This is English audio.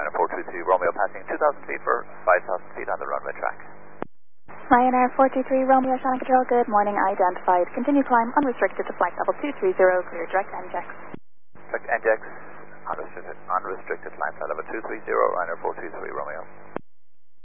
Ryanair 423 Romeo passing 2,000 feet for 5,000 feet on the runway track. Ryanair 423 Romeo, Shannon Control, good morning, identified. Continue climb unrestricted to flight level 230, clear direct NJAX. Direct NJAX, unrestricted climb flight level 230, Ryanair 423 Romeo.